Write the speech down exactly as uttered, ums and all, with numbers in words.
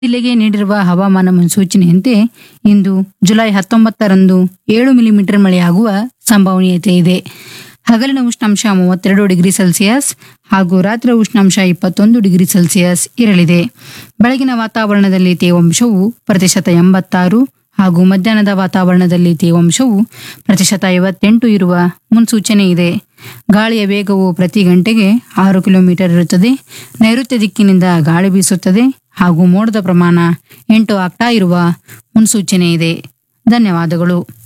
ಜಿಲ್ಲೆಗೆ ನೀಡಿರುವ ಹವಾಮಾನ ಮುನ್ಸೂಚನೆಯಂತೆ ಇಂದು ಜುಲೈ ಹತ್ತೊಂಬತ್ತರಂದು ಏಳು ಮಿಲಿಮೀಟರ್ ಮಳೆಯಾಗುವ ಸಂಭವನೀಯತೆ ಇದೆ. ಹಗಲಿನ ಉಷ್ಣಾಂಶ ಮೂವತ್ತೆರಡು ಡಿಗ್ರಿ ಸೆಲ್ಸಿಯಸ್ ಹಾಗೂ ರಾತ್ರಿ ಉಷ್ಣಾಂಶ ಇಪ್ಪತ್ತೊಂದು ಡಿಗ್ರಿ ಸೆಲ್ಸಿಯಸ್ ಇರಲಿದೆ. ಬೆಳಗಿನ ವಾತಾವರಣದಲ್ಲಿ ತೇವಾಂಶವು ಪ್ರತಿಶತ ಎಂಬತ್ತಾರು ಹಾಗೂ ಮಧ್ಯಾಹ್ನದ ವಾತಾವರಣದಲ್ಲಿ ತೇವಾಂಶವು ಪ್ರತಿಶತ ಐವತ್ತೆಂಟು ಇರುವ ಮುನ್ಸೂಚನೆ ಇದೆ. ಗಾಳಿಯ ವೇಗವು ಪ್ರತಿ ಗಂಟೆಗೆ ಆರು ಕಿಲೋಮೀಟರ್ ಇರುತ್ತದೆ. ನೈಋತ್ಯ ದಿಕ್ಕಿನಿಂದ ಗಾಳಿ ಬೀಸುತ್ತದೆ ಹಾಗೂ ಮೋಡದ ಪ್ರಮಾಣ ಎಂಟು ಆಗ್ತಾ ಇರುವ ಮುನ್ಸೂಚನೆ ಇದೆ. ಧನ್ಯವಾದಗಳು.